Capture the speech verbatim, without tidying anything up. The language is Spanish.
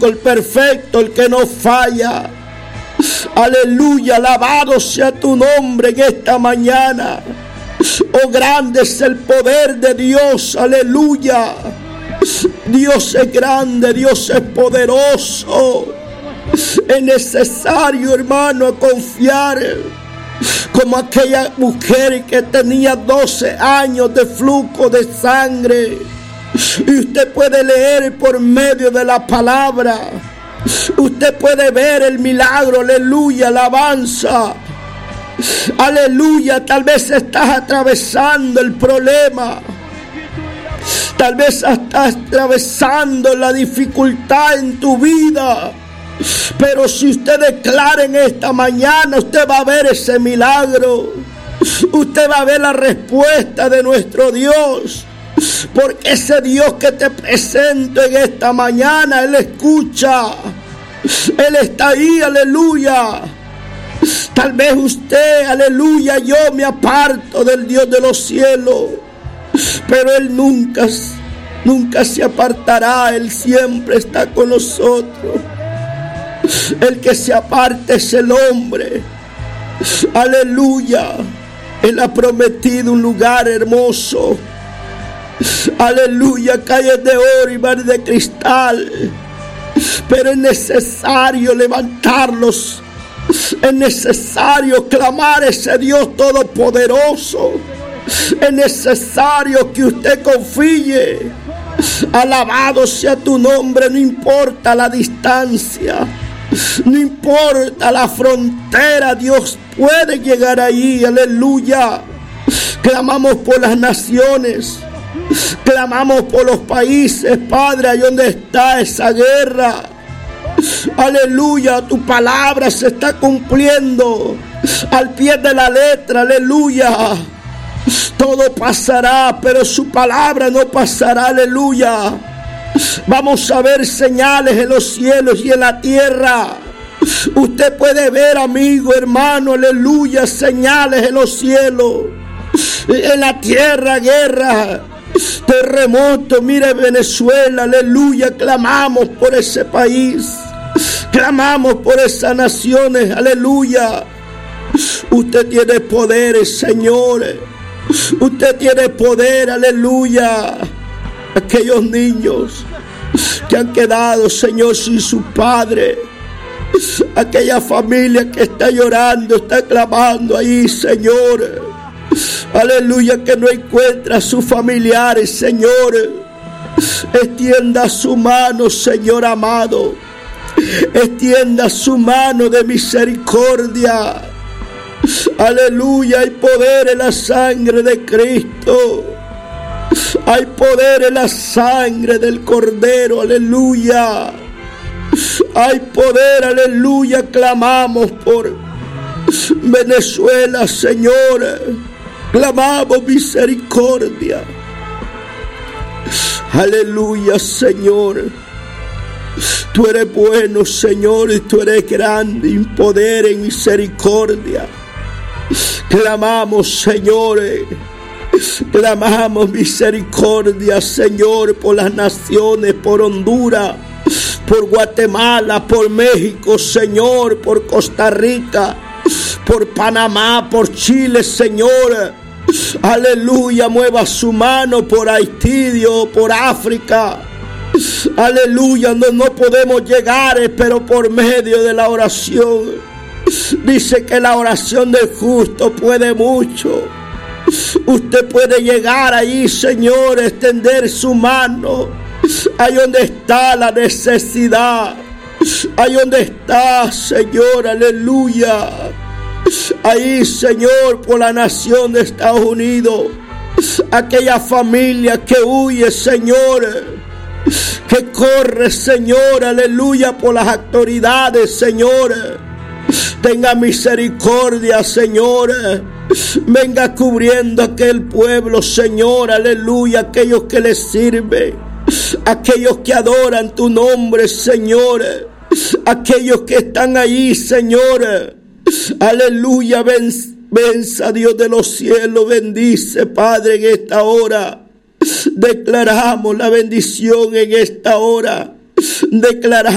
el perfecto, el que no falla. Aleluya, alabado sea tu nombre en esta mañana. Oh, grande es el poder de Dios, aleluya. Dios es grande, Dios es poderoso. Es necesario, hermano, confiar como aquella mujer que tenía doce años de flujo de sangre. Y usted puede leer por medio de la palabra. Usted puede ver el milagro, aleluya, alabanza. Aleluya, tal vez estás atravesando el problema. Tal vez estás atravesando la dificultad en tu vida. Pero si usted declara en esta mañana, usted va a ver ese milagro. Usted va a ver la respuesta de nuestro Dios. Porque ese Dios que te presento en esta mañana, Él escucha. Él está ahí, aleluya. Tal vez usted, aleluya, yo me aparto del Dios de los cielos. Pero Él nunca, nunca se apartará. Él siempre está con nosotros. El que se aparte es el hombre. Aleluya. Él ha prometido un lugar hermoso. Aleluya, calles de oro y mares de cristal. Pero es necesario levantarlos. Es necesario clamar a ese Dios todopoderoso. Es necesario que usted confíe. Alabado sea tu nombre, no importa la distancia. No importa la frontera, Dios puede llegar ahí, aleluya. Clamamos por las naciones. Clamamos por los países, Padre, ahí donde está esa guerra. Aleluya, tu palabra se está cumpliendo al pie de la letra, aleluya. Todo pasará, pero su palabra no pasará, aleluya. Vamos a ver señales en los cielos y en la tierra. Usted puede ver, amigo, hermano, aleluya, señales en los cielos, en la tierra, guerra, terremoto. Mire Venezuela, aleluya, clamamos por ese país, clamamos por esas naciones, aleluya. Usted tiene poderes, señores. Usted tiene poder, aleluya. Aquellos niños que han quedado, Señor, sin su padre. Aquella familia que está llorando, está clamando ahí, Señor. Aleluya, que no encuentra a sus familiares, Señor. Extienda su mano, Señor amado. Extienda su mano de misericordia. Aleluya, hay poder en la sangre de Cristo. Hay poder en la sangre del Cordero, aleluya. Hay poder, aleluya. Clamamos por Venezuela, Señor. Clamamos misericordia. Aleluya, Señor. Tú eres bueno, Señor, y tú eres grande en poder, en misericordia. Clamamos, señores, clamamos misericordia, Señor, por las naciones, por Honduras, por Guatemala, por México, Señor, por Costa Rica, por Panamá, por Chile, Señor. Aleluya, mueva su mano por Haití, Dios, por África. Aleluya, no, no podemos llegar, pero por medio de la oración. Dice que la oración del justo puede mucho. Usted puede llegar ahí, Señor, extender su mano. Ahí donde está la necesidad. Ahí donde está, Señor, aleluya. Ahí, Señor, por la nación de Estados Unidos. Aquella familia que huye, Señor, que corre, Señor, aleluya, por las autoridades, Señor. Tenga misericordia, Señor. Venga cubriendo aquel pueblo, Señor, aleluya. Aquellos que le sirven, aquellos que adoran tu nombre, Señor. Aquellos que están ahí, Señor. Aleluya, venza Dios de los cielos. Bendice, Padre, en esta hora. Declaramos la bendición en esta hora. Declaramos